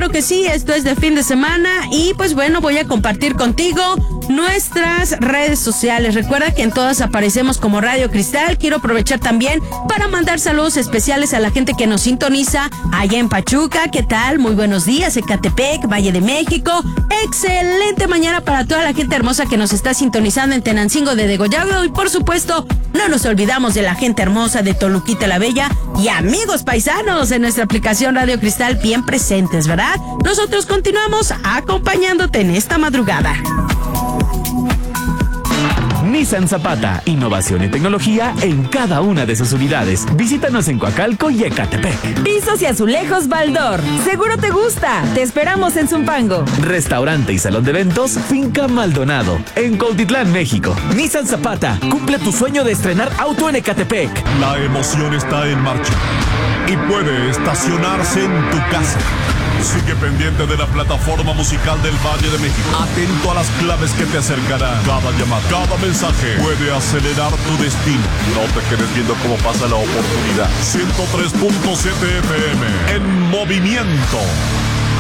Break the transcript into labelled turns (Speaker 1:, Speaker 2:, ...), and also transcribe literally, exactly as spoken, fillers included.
Speaker 1: claro que sí, esto es de fin de semana y pues bueno, voy a compartir contigo nuestras redes sociales. Recuerda que en todas aparecemos como Radio Cristal. Quiero aprovechar también para mandar saludos especiales a la gente que nos sintoniza allá en Pachuca. ¿Qué tal? Muy buenos días, Ecatepec, Valle de México. Excelente mañana para toda la gente hermosa que nos está sintonizando en Tenancingo de Degollado y por supuesto no nos olvidamos de la gente hermosa de Toluquita la Bella y amigos paisanos en nuestra aplicación Radio Cristal bien presentes, ¿verdad? Nosotros continuamos acompañándote en esta madrugada.
Speaker 2: Nissan Zapata, innovación y tecnología en cada una de sus unidades. Visítanos en Coacalco y Ecatepec.
Speaker 3: Pisos y azulejos Baldor. Seguro te gusta. Te esperamos en Zumpango.
Speaker 2: Restaurante y salón de eventos Finca Maldonado, en Cuautitlán, México.
Speaker 4: Nissan Zapata, cumple tu sueño de estrenar auto en Ecatepec.
Speaker 5: La emoción está en marcha y puede estacionarse en tu casa. Sigue pendiente de la plataforma musical del Valle de México. Atento a las claves que te acercarán. Cada llamada, cada mensaje puede acelerar tu destino. No te quedes viendo cómo pasa la oportunidad. ciento tres punto siete F M en movimiento.